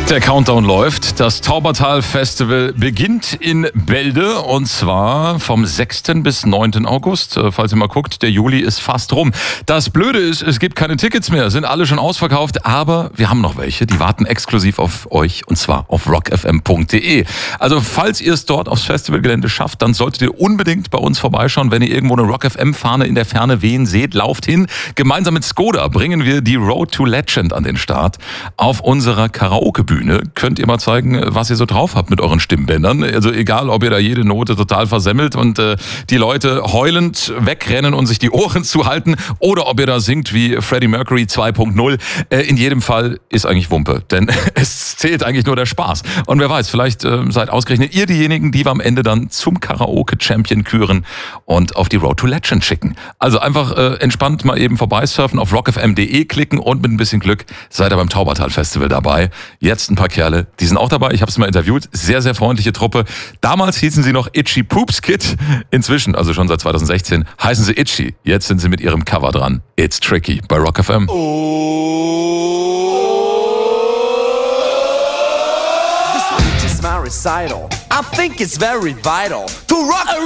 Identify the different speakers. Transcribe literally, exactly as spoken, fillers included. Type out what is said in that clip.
Speaker 1: Der Countdown läuft. Das Taubertal Festival beginnt in Bälde und zwar vom sechsten bis neunten August. Falls ihr mal guckt, der Juli ist fast rum. Das Blöde ist, es gibt keine Tickets mehr, sind alle schon ausverkauft, aber wir haben noch welche, die warten exklusiv auf euch und zwar auf rock f m punkt d e. Also falls ihr es dort aufs Festivalgelände schafft, dann solltet ihr unbedingt bei uns vorbeischauen. Wenn ihr irgendwo eine Rock F M-Fahne in der Ferne wehen seht, lauft hin. Gemeinsam mit Skoda bringen wir die Road to Legend an den Start. Auf unserer Karaoke-Bühne könnt ihr mal zeigen, was ihr so drauf habt mit euren Stimmbändern. Also egal, ob ihr da jede Note total versemmelt und äh, die Leute heulend wegrennen und sich die Ohren zuhalten oder ob ihr da singt wie Freddie Mercury zwei Punkt null. Äh, in jedem Fall ist eigentlich Wumpe, denn es zählt eigentlich nur der Spaß. Und wer weiß, vielleicht äh, seid ausgerechnet ihr diejenigen, die wir am Ende dann zum Karaoke-Champion küren und auf die Road to Legend schicken. Also einfach äh, entspannt mal eben vorbeisurfen, auf rock f m punkt d e klicken und mit ein bisschen Glück seid ihr beim Taubertal Festival dabei. Jetzt ein paar Kerle, die sind auch dabei. Ich habe es mal interviewt. Sehr, sehr freundliche Truppe. Damals hießen sie noch Itchy Poops Kid. Inzwischen, also schon seit zwanzig sechzehn, heißen sie Itchy. Jetzt sind sie mit ihrem Cover dran. It's Tricky bei Rock F M.
Speaker 2: This is my recital. I think it's very vital to rock.